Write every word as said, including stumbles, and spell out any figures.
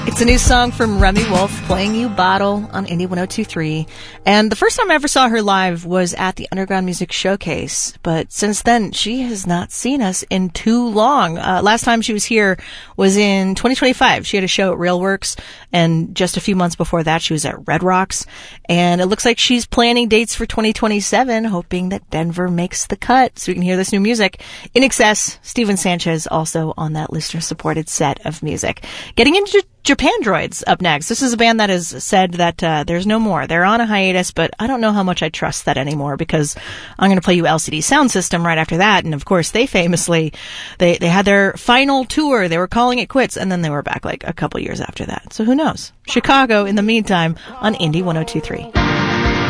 It's a new song from Remy Wolf, Playing You Bottle on Indie one oh two point three. And the first time I ever saw her live was at the Underground Music Showcase. But since then, she has not seen us in too long. Uh, last time she was here was in twenty twenty-five. She had a show at Railworks, and just a few months before that, she was at Red Rocks. And it looks like she's planning dates for twenty twenty-seven, hoping that Denver makes the cut so we can hear this new music. In Excess, Steven Sanchez also on that listener-supported set of music. Getting into Japandroids up next. This is a band that has said that uh, there's no more. They're on a hiatus, but I don't know how much I trust that anymore, because I'm going to play you L C D Sound System right after that. And of course, they famously, they, they had their final tour. They were calling it quits, and then they were back like a couple years after that. So who knows? Chicago in the meantime on Indie one oh two point three.